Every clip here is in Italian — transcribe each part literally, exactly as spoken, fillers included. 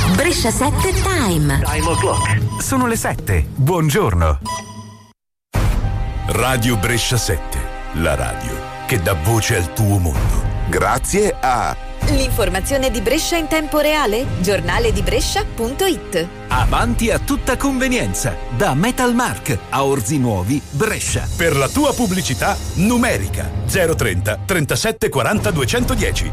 Brescia sette Time. Time o'clock. Sono le sette. Buongiorno. Radio Brescia sette, la radio che dà voce al tuo mondo. Grazie a l'informazione di Brescia in tempo reale, giornale di Brescia punto it. Avanti a tutta convenienza, da Metalmark a Orzi Nuovi, Brescia. Per la tua pubblicità numerica zero trenta trentasette quaranta duecentodieci.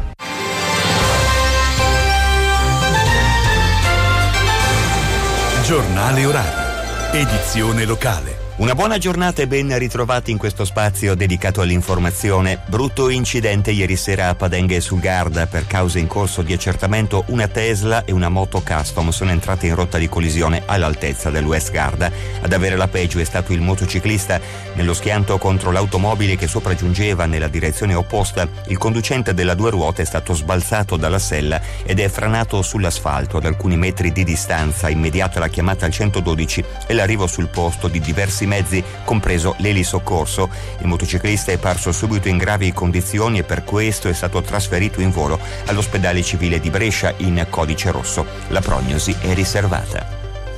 Giornale orario, edizione locale. Una buona giornata e ben ritrovati in questo spazio dedicato all'informazione. Brutto incidente ieri sera a Padenghe sul Garda. Per cause in corso di accertamento, una Tesla e una moto custom sono entrate in rotta di collisione all'altezza del West Garda. Ad avere la peggio è stato il motociclista. Nello schianto contro l'automobile che sopraggiungeva nella direzione opposta, il conducente della due ruote è stato sbalzato dalla sella ed è franato sull'asfalto ad alcuni metri di distanza. Immediata la chiamata al centododici e l'arrivo sul posto di diversi mezzi, compreso l'elisoccorso. Il motociclista è parso subito in gravi condizioni e per questo è stato trasferito in volo all'ospedale civile di Brescia in codice rosso. La prognosi è riservata.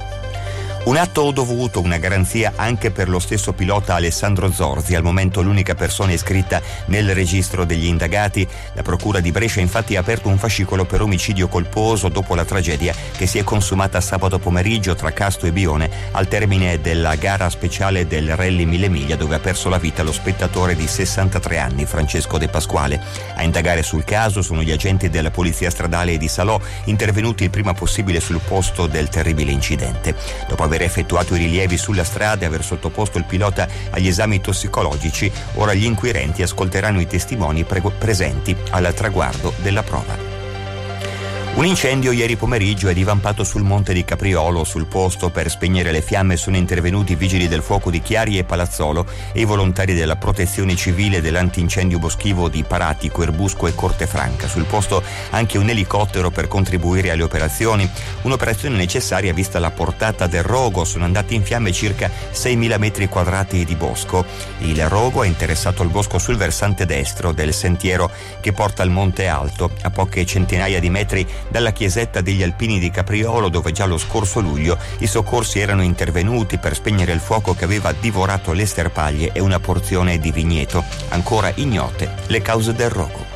Un atto dovuto, una garanzia anche per lo stesso pilota Alessandro Zorzi, al momento l'unica persona iscritta nel registro degli indagati. La procura di Brescia infatti ha aperto un fascicolo per omicidio colposo dopo la tragedia che si è consumata sabato pomeriggio tra Casto e Bione al termine della gara speciale del Rally Mille Miglia, dove ha perso la vita lo spettatore di sessantatré anni Francesco De Pasquale. A indagare sul caso sono gli agenti della Polizia Stradale di Salò, intervenuti il prima possibile sul posto del terribile incidente. Dopo aver effettuato i rilievi sulla strada e aver sottoposto il pilota agli esami tossicologici, ora gli inquirenti ascolteranno i testimoni pre- presenti al traguardo della prova. Un incendio ieri pomeriggio è divampato sul monte di Capriolo. Sul posto per spegnere le fiamme sono intervenuti i vigili del fuoco di Chiari e Palazzolo e i volontari della protezione civile dell'antincendio boschivo di Paratico, Erbusco e Cortefranca. Sul posto anche un elicottero per contribuire alle operazioni. Un'operazione necessaria vista la portata del rogo. Sono andati in fiamme circa seimila metri quadrati di bosco. Il rogo ha interessato il bosco sul versante destro del sentiero che porta al Monte Alto, a poche centinaia di metri dalla chiesetta degli Alpini di Capriolo, dove già lo scorso luglio i soccorsi erano intervenuti per spegnere il fuoco che aveva divorato le sterpaglie e una porzione di vigneto. Ancora ignote le cause del rogo.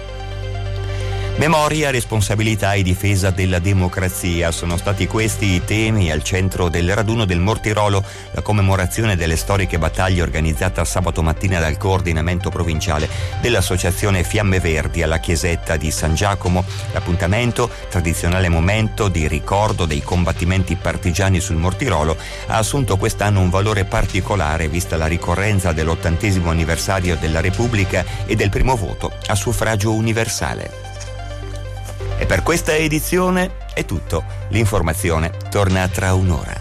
Memoria, responsabilità e difesa della democrazia sono stati questi i temi al centro del raduno del Mortirolo, la commemorazione delle storiche battaglie organizzata sabato mattina dal coordinamento provinciale dell'associazione Fiamme Verdi alla chiesetta di San Giacomo. L'appuntamento, tradizionale momento di ricordo dei combattimenti partigiani sul Mortirolo, ha assunto quest'anno un valore particolare vista la ricorrenza dell'ottantesimo anniversario della Repubblica e del primo voto a suffragio universale. E per questa edizione è tutto. L'informazione torna tra un'ora.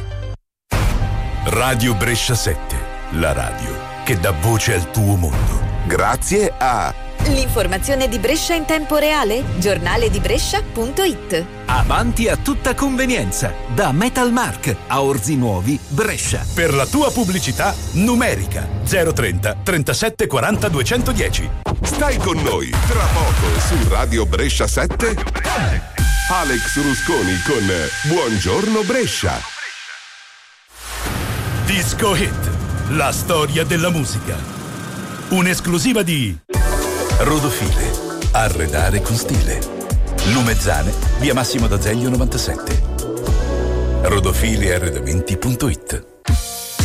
Radio Brescia sette, la radio che dà voce al tuo mondo. Grazie a l'informazione di Brescia in tempo reale, giornale di Brescia punto it. Avanti a tutta convenienza, da Metalmark a Orzi Nuovi, Brescia. Per la tua pubblicità numerica zero trenta trentasette quaranta duecentodieci. Stai con noi tra poco su Radio Brescia sette. Alex Rusconi con Buongiorno Brescia. Disco Hit, la storia della musica. Un'esclusiva di Rodofile, arredare con stile. Lumezzane, via Massimo d'Azeglio novantasette. rodofile arredamenti punto it.